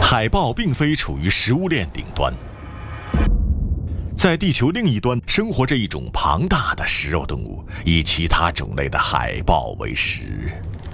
海豹并非处于食物链顶端，在地球另一端生活着一种庞大的食肉动物，以其他种类的海豹为食。